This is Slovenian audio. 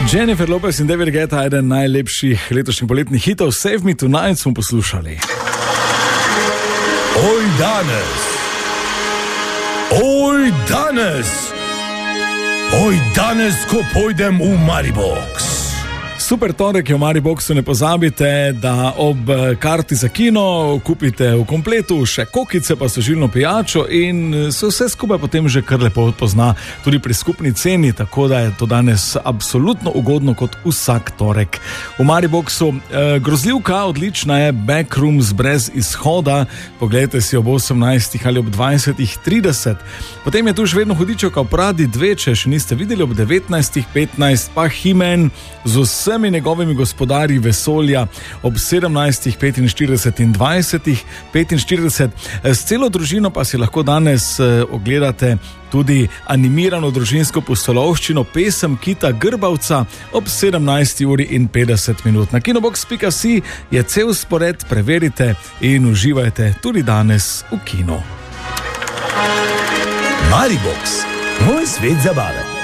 Jennifer Lopez in David Guetta, eden najlepših letošnjih poletnih hitov. Save Me Tonight smo poslušali. Oj danes, ko pojdem v Maribox. Super torek je v Mariboxu, ne pozabite, da ob karti za kino kupite v kompletu še kokice pa sožilno pijačo in se vse skupaj potem že kar lepo pozna tudi pri skupni ceni, tako da je to danes absolutno ugodno kot vsak torek. V Mariboxu grozljivka, odlična je Backrooms brez izhoda, poglejte si ob 18 ali ob 20:30. Potem je tu še vedno Hudičevka v Pradi 2, če še niste videli, ob 19:15 pa He-Man z vsemi njegovimi gospodarji vesolja ob 17:45 in 20:45. S celo družino pa si lahko danes ogledate tudi animirano družinsko pustolovščino Pesem Kita Grbavca ob 17:50. Na kinobox.si je cel spored, preverite in uživajte tudi danes v kinu. Maribox, moj svet zabave.